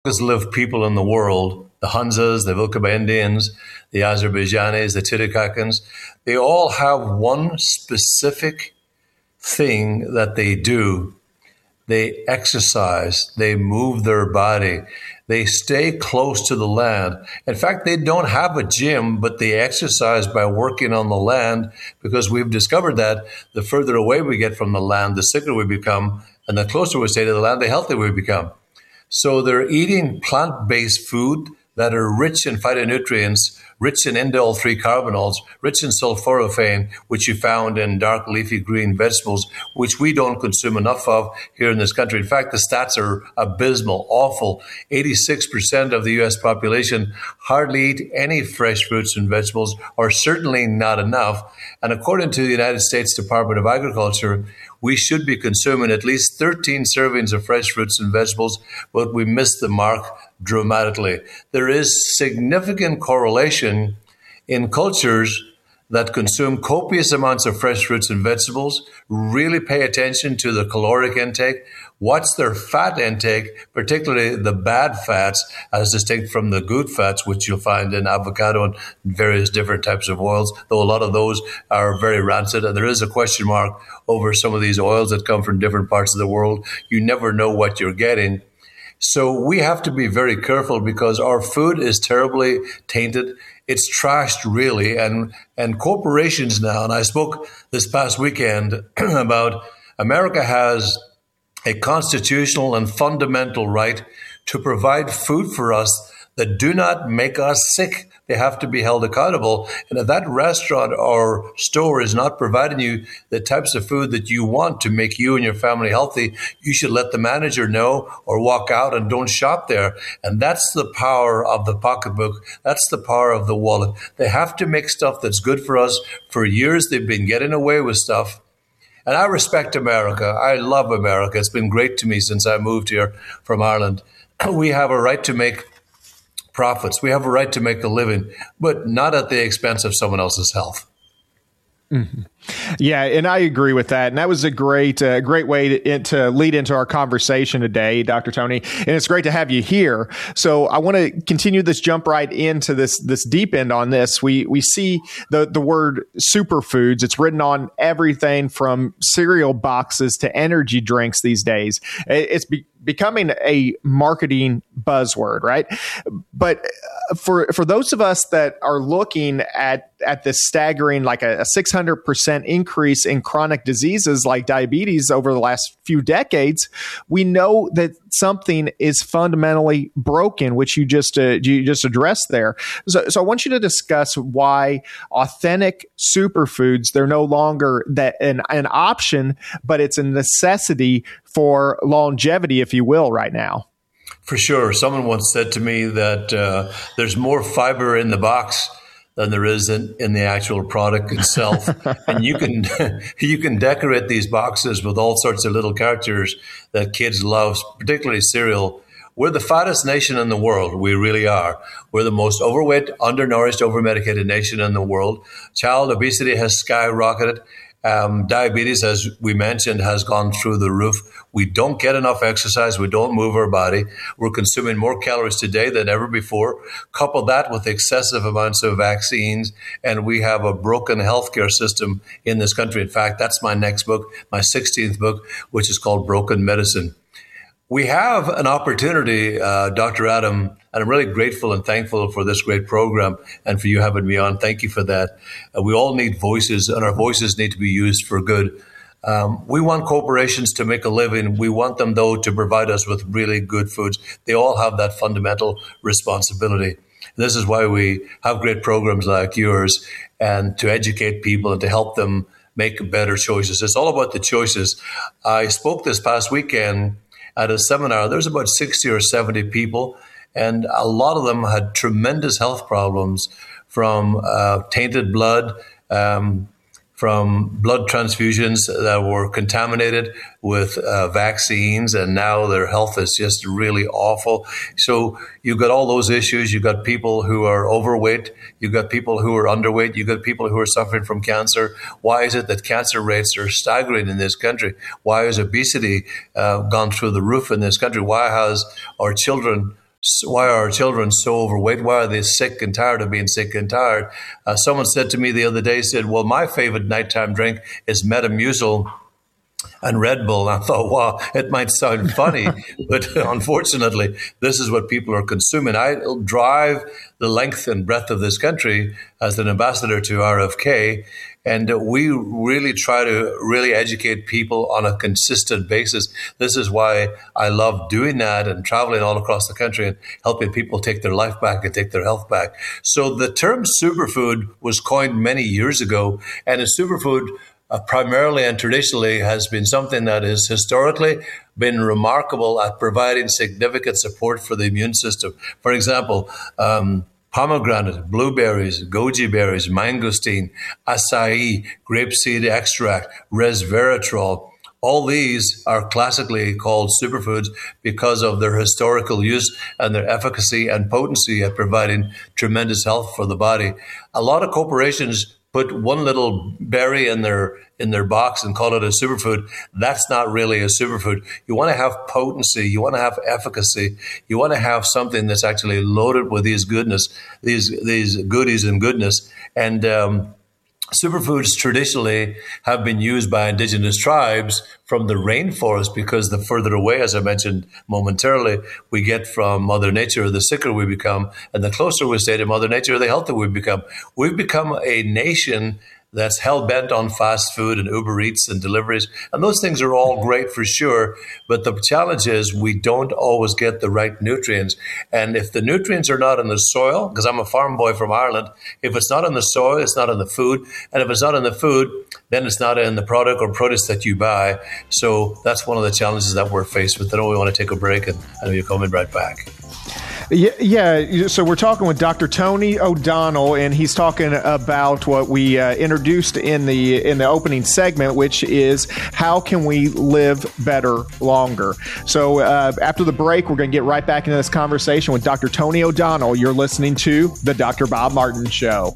lived people in the world, the Hunzas, the Vilcaba Indians, the Azerbaijanis, the Titicacans, they all have one specific thing that they do. They exercise, they move their body, they stay close to the land. In fact, they don't have a gym, but they exercise by working on the land, because we've discovered that the further away we get from the land, the sicker we become, and the closer we stay to the land, the healthier we become. So they're eating plant-based food that are rich in phytonutrients, rich in indole-3 carbanols, rich in sulforaphane, which you found in dark leafy green vegetables, which we don't consume enough of here in this country. In fact, the stats are abysmal, awful. 86% of the U.S. population hardly eat any fresh fruits and vegetables, or certainly not enough. And according to the United States Department of Agriculture, we should be consuming at least 13 servings of fresh fruits and vegetables, but we miss the mark dramatically. There is significant correlation in cultures that consume copious amounts of fresh fruits and vegetables, really pay attention to the caloric intake, watch their fat intake, particularly the bad fats, as distinct from the good fats, which you'll find in avocado and various different types of oils, though a lot of those are very rancid. And there is a question mark over some of these oils that come from different parts of the world. You never know what you're getting. So we have to be very careful, because our food is terribly tainted. It's trashed, really. And corporations now, and I spoke this past weekend about America has a constitutional and fundamental right to provide food for us that do not make us sick. They have to be held accountable. And if that restaurant or store is not providing you the types of food that you want to make you and your family healthy, you should let the manager know, or walk out and don't shop there. And that's the power of the pocketbook. That's the power of the wallet. They have to make stuff that's good for us. For years, they've been getting away with stuff. And I respect America. I love America. It's been great to me since I moved here from Ireland. We have a right to make profits. We have a right to make a living, but not at the expense of someone else's health. Mm-hmm. Yeah, and I agree with that. And that was a great way to lead into our conversation today, Dr. Tony. And it's great to have you here. So I want to continue this, jump right into this deep end on this. We see the word superfoods. It's written on everything from cereal boxes to energy drinks these days. It's becoming a marketing buzzword, right? But for those of us that are looking at this staggering, like a 600% increase in chronic diseases like diabetes over the last few decades, we know that something is fundamentally broken, which you just addressed there. So I want you to discuss why authentic superfoods, they're no longer an option, but it's a necessity for longevity, if you will, right now. For sure. Someone once said to me that there's more fiber in the box than there is in the actual product itself. And you can decorate these boxes with all sorts of little characters that kids love, particularly cereal. We're the fattest nation in the world. We really are. We're the most overweight, undernourished, overmedicated nation in the world. Child obesity has skyrocketed. Diabetes, as we mentioned, has gone through the roof. We don't get enough exercise. We don't move our body. We're consuming more calories today than ever before. Couple that with excessive amounts of vaccines, and we have a broken healthcare system in this country. In fact, that's my next book, my 16th book, which is called Broken Medicine. We have an opportunity, Dr. Adam, and I'm really grateful and thankful for this great program and for you having me on. Thank you for that. We all need voices, and our voices need to be used for good. We want corporations to make a living. We want them, though, to provide us with really good foods. They all have that fundamental responsibility. This is why we have great programs like yours, and to educate people and to help them make better choices. It's all about the choices. I spoke this past weekend at a seminar. There's about 60 or 70 people, and a lot of them had tremendous health problems from tainted blood, from blood transfusions that were contaminated with vaccines, and now their health is just really awful. So you've got all those issues. You've got people who are overweight. You've got people who are underweight. You've got people who are suffering from cancer. Why is it that cancer rates are staggering in this country? Why has obesity gone through the roof in this country? Why has our children why are our children so overweight? Why are they sick and tired of being sick and tired? Someone said to me the other day, said, well, my favorite nighttime drink is Metamucil and Red Bull. And I thought, wow, it might sound funny, but unfortunately, this is what people are consuming. I drive the length and breadth of this country as an ambassador to RFK, and we really try to really educate people on a consistent basis. This is why I love doing that and traveling all across the country and helping people take their life back and take their health back. So the term superfood was coined many years ago, and a superfood primarily and traditionally has been something that has historically been remarkable at providing significant support for the immune system. For example, pomegranate, blueberries, goji berries, mangosteen, acai, grapeseed extract, resveratrol. All these are classically called superfoods because of their historical use and their efficacy and potency at providing tremendous health for the body. A lot of corporations put one little berry in their box and call it a superfood. That's not really a superfood. You want to have potency. You want to have efficacy. You want to have something that's actually loaded with these goodness, these goodies and goodness. And superfoods traditionally have been used by indigenous tribes from the rainforest because the further away, as I mentioned momentarily, we get from Mother Nature, the sicker we become, and the closer we stay to Mother Nature, the healthier we become. We've become a nation that's hell-bent on fast food and Uber Eats and deliveries. And those things are all great for sure. But the challenge is we don't always get the right nutrients. And if the nutrients are not in the soil, because I'm a farm boy from Ireland, if it's not in the soil, it's not in the food. And if it's not in the food, then it's not in the product or produce that you buy. So that's one of the challenges that we're faced with. I know we want to take a break, and I know you're coming right back. Yeah. So we're talking with Dr. Tony O'Donnell, and he's talking about what we introduced in the opening segment, which is how can we live better longer. So after the break, we're going to get right back into this conversation with Dr. Tony O'Donnell. You're listening to The Dr. Bob Martin Show.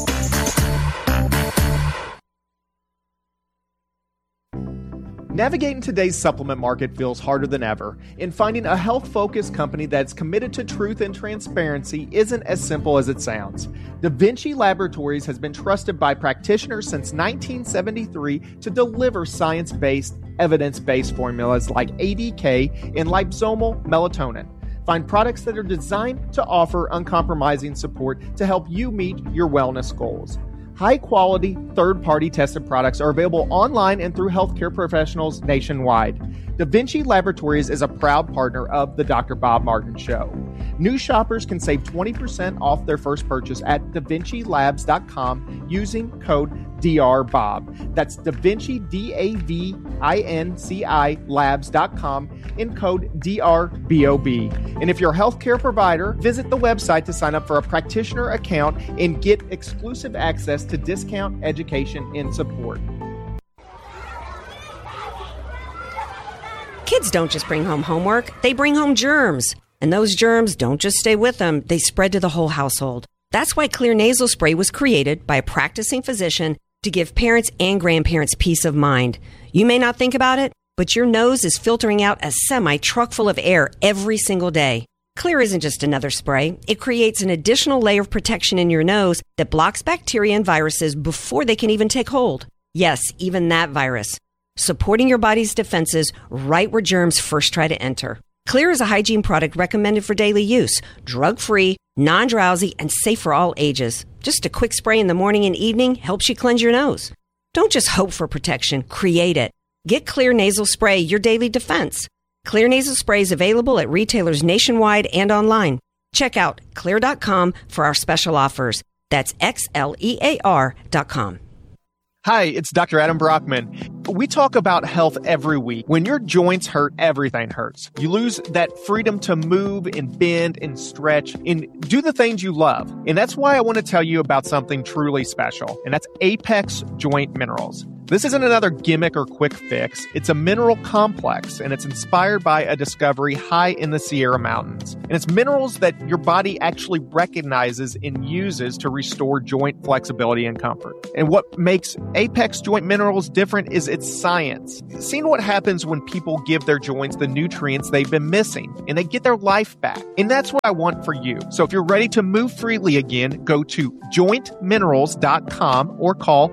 Navigating today's supplement market feels harder than ever, and finding a health-focused company that's committed to truth and transparency isn't as simple as it sounds. Da Vinci Laboratories has been trusted by practitioners since 1973 to deliver science-based, evidence-based formulas like ADK and liposomal melatonin. Find products that are designed to offer uncompromising support to help you meet your wellness goals. High-quality, third-party tested products are available online and through healthcare professionals nationwide. Da Vinci Laboratories is a proud partner of the Dr. Bob Martin Show. New shoppers can save 20% off their first purchase at DaVinciLabs.com using code DRBOB. That's DaVinci, DAVINCI Labs.com in code DRBOB. And if you're a healthcare provider, visit the website to sign up for a practitioner account and get exclusive access to discount, education, and support. Kids don't just bring home homework, they bring home germs. And those germs don't just stay with them, they spread to the whole household. That's why Xlear nasal spray was created by a practicing physician to give parents and grandparents peace of mind. You may not think about it, but your nose is filtering out a semi-truck full of air every single day. Xlear isn't just another spray. It creates an additional layer of protection in your nose that blocks bacteria and viruses before they can even take hold. Yes, even that virus. Supporting your body's defenses right where germs first try to enter. Xlear is a hygiene product recommended for daily use, drug-free, non-drowsy, and safe for all ages. Just a quick spray in the morning and evening helps you cleanse your nose. Don't just hope for protection, create it. Get Xlear nasal spray, your daily defense. Xlear nasal spray is available at retailers nationwide and online. Check out xlear.com for our special offers. That's XLEAR.com. Hi, it's Dr. Adam Brockman. We talk about health every week. When your joints hurt, everything hurts. You lose that freedom to move and bend and stretch and do the things you love. And that's why I want to tell you about something truly special, and that's Apex Joint Minerals. This isn't another gimmick or quick fix. It's a mineral complex, and it's inspired by a discovery high in the Sierra Mountains. And it's minerals that your body actually recognizes and uses to restore joint flexibility and comfort. And what makes Apex Joint Minerals different is its science. Seeing what happens when people give their joints the nutrients they've been missing, and they get their life back. And that's what I want for you. So if you're ready to move freely again, go to jointminerals.com or call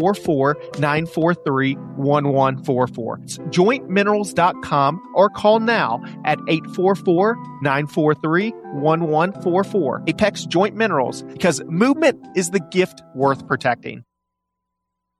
844-943-1144. It's jointminerals.com or call now at 844-943-1144. Apex Joint Minerals, because movement is the gift worth protecting.